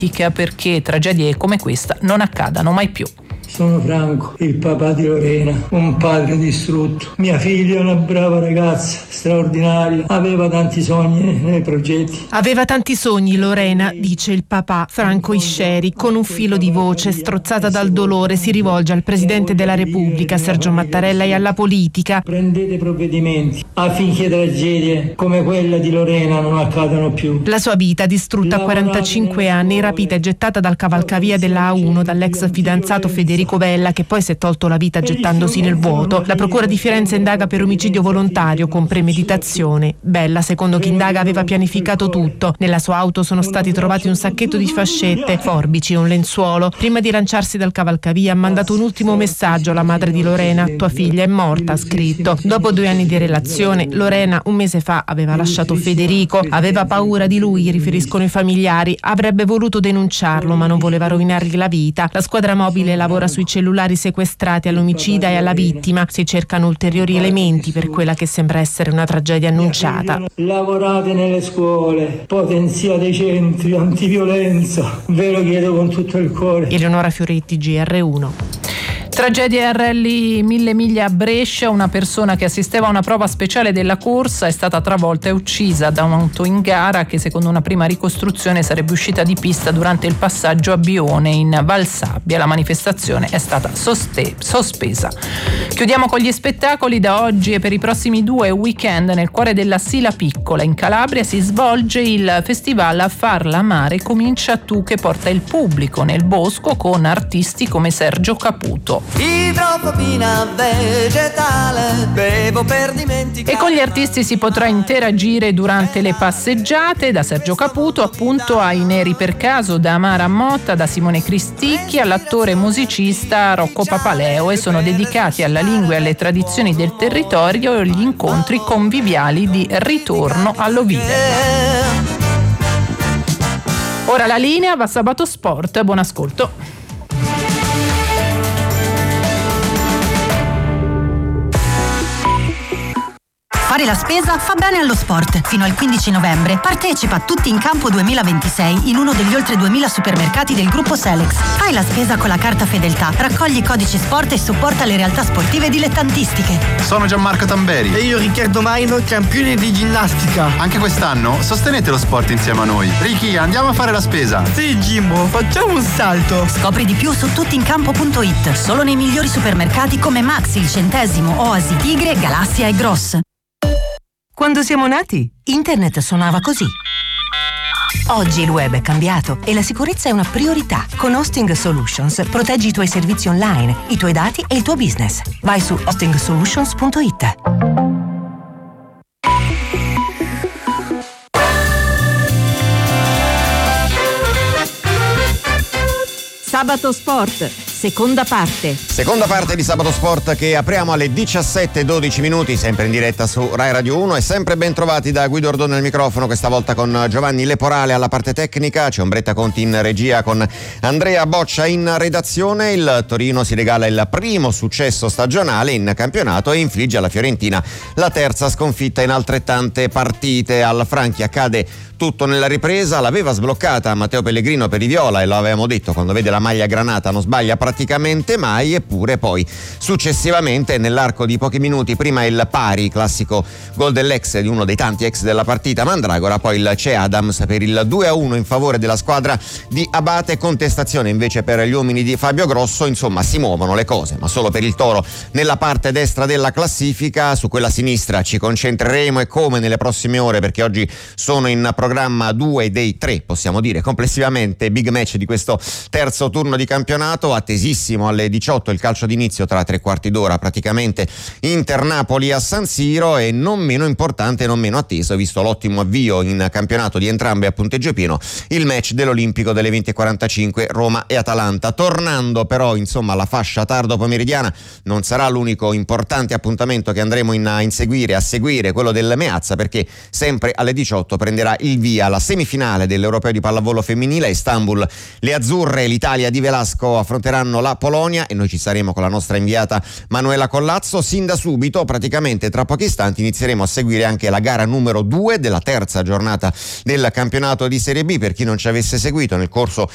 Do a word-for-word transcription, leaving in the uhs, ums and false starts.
perché tragedie come questa non accadano mai più. Sono Franco, il papà di Lorena, un padre distrutto. Mia figlia è una brava ragazza, straordinaria, aveva tanti sogni e progetti. Aveva tanti sogni Lorena, dice il papà Franco Isceri, con un filo di voce, strozzata dal dolore, si rivolge al Presidente della Repubblica Sergio Mattarella e alla politica. Prendete provvedimenti affinché tragedie come quella di Lorena non accadano più. La sua vita distrutta a quarantacinque anni, rapita e gettata dal cavalcavia della A uno dall'ex fidanzato Federico Bella, che poi si è tolto la vita gettandosi nel vuoto. La procura di Firenze indaga per omicidio volontario con premeditazione. Bella, secondo chi indaga, aveva pianificato tutto. Nella sua auto sono stati trovati un sacchetto di fascette, forbici e un lenzuolo. Prima di lanciarsi dal cavalcavia ha mandato un ultimo messaggio alla madre di Lorena: tua figlia è morta, ha scritto. Dopo due anni di relazione, Lorena un mese fa aveva lasciato Federico, aveva paura di lui, riferiscono i familiari, avrebbe voluto denunciarlo ma non voleva rovinargli la vita. La squadra mobile lavora sui cellulari sequestrati all'omicida e alla vittima. Si cercano ulteriori elementi per quella che sembra essere una tragedia annunciata. Lavorate nelle scuole, potenziate i centri antiviolenza, ve lo chiedo con tutto il cuore. Eleonora Fioretti, G R uno. Tragedia a rally Mille Miglia a Brescia. Una persona che assisteva a una prova speciale della corsa è stata travolta e uccisa da un'auto in gara che, secondo una prima ricostruzione, sarebbe uscita di pista durante il passaggio a Bione in Valsabbia. La manifestazione è stata soste- sospesa. Chiudiamo con gli spettacoli. Da oggi e per i prossimi due weekend nel cuore della Sila Piccola in Calabria si svolge il festival Farla Amare Comincia Tu, che porta il pubblico nel bosco con artisti come Sergio Caputo. Idrofobina vegetale, bevo per dimenticare. E con gli artisti si potrà interagire durante le passeggiate, da Sergio Caputo appunto ai Neri per Caso, da Amara Motta, da Simone Cristicchi all'attore e musicista Rocco Papaleo, e sono dedicati alla lingua e alle tradizioni del territorio gli incontri conviviali di ritorno all'Ovile. Ora la linea va a Sabato Sport, buon ascolto. Fare la spesa fa bene allo sport. Fino al quindici novembre partecipa a Tutti in Campo duemilaventisei in uno degli oltre duemila supermercati del gruppo Selex. Fai la spesa con la carta Fedeltà, raccogli i codici sport e supporta le realtà sportive dilettantistiche. Sono Gianmarco Tamberi. E io Riccardo Maino, campione di ginnastica. Anche quest'anno sostenete lo sport insieme a noi. Ricky, andiamo a fare la spesa. Sì, Jimbo, facciamo un salto. Scopri di più su tuttincampo punto it. Solo nei migliori supermercati come Maxi, Il Centesimo, Oasi, Tigre, Galassia e Gross. Quando siamo nati, internet suonava così. Oggi il web è cambiato e la sicurezza è una priorità. Con Hosting Solutions proteggi i tuoi servizi online, i tuoi dati e il tuo business. Vai su hosting solutions punto it. Sabato Sport, seconda parte. Seconda parte di Sabato Sport che apriamo alle diciassette e dodici minuti, sempre in diretta su Rai Radio uno, e sempre ben trovati da Guido Ordone al microfono, questa volta con Giovanni Leporale alla parte tecnica, c'è Ombretta Conti in regia con Andrea Boccia in redazione. Il Torino si regala il primo successo stagionale in campionato e infligge alla Fiorentina la terza sconfitta in altrettante partite. Al Franchi accade tutto nella ripresa, l'aveva sbloccata Matteo Pellegrino per i viola e lo avevamo detto, quando vede la maglia granata non sbaglia praticamente mai, eppure poi successivamente nell'arco di pochi minuti, prima il pari, classico gol dell'ex, di uno dei tanti ex della partita Mandragora, poi il Che Adams per il due a uno in favore della squadra di Abate, contestazione invece per gli uomini di Fabio Grosso. Insomma, si muovono le cose, ma solo per il Toro nella parte destra della classifica. Su quella sinistra ci concentreremo, e come nelle prossime ore, perché oggi sono in programma due dei tre, possiamo dire complessivamente, big match di questo terzo turno di campionato. Attesissimo alle diciotto il calcio d'inizio tra tre quarti d'ora praticamente Inter-Napoli a San Siro, e non meno importante, non meno atteso, visto l'ottimo avvio in campionato di entrambe a punteggio pieno, il match dell'Olimpico delle venti e quarantacinque Roma e Atalanta. Tornando però insomma alla fascia tardo pomeridiana, non sarà l'unico importante appuntamento che andremo in, a inseguire, a seguire, quello del Meazza, perché sempre alle diciotto prenderà il via la semifinale dell'Europeo di pallavolo femminile a Istanbul. Le azzurre, l'Italia di Velasco, affronteranno la Polonia e noi ci saremo con la nostra inviata Manuela Collazzo. Sin da subito, praticamente tra pochi istanti, inizieremo a seguire anche la gara numero due della terza giornata del campionato di Serie B. Per chi non ci avesse seguito nel corso